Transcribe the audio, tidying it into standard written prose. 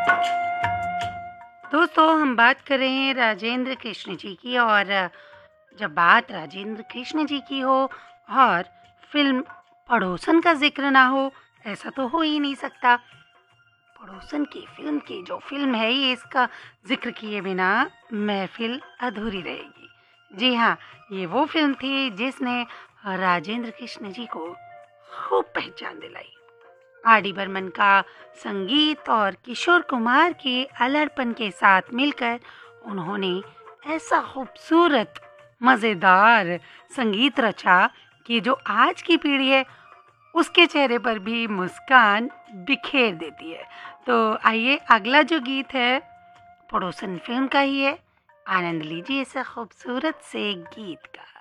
दोस्तों, हम बात कर रहे हैं राजेंद्र कृष्ण जी की। और जब बात राजेंद्र कृष्ण जी की हो और फिल्म पड़ोसन का जिक्र ना हो, ऐसा तो हो ही नहीं सकता। पड़ोसन की जो फिल्म है, ये इसका जिक्र किए बिना महफिल अधूरी रहेगी। जी हाँ, ये वो फिल्म थी जिसने राजेंद्र कृष्ण जी को खूब पहचान दिलाई। आर डी बर्मन का संगीत और किशोर कुमार के अलड़पन के साथ मिलकर उन्होंने ऐसा खूबसूरत मज़ेदार संगीत रचा कि जो आज की पीढ़ी है उसके चेहरे पर भी मुस्कान बिखेर देती है। तो आइए, अगला जो गीत है पड़ोसन फिल्म का ही है। आनंद लीजिए इस खूबसूरत से गीत का।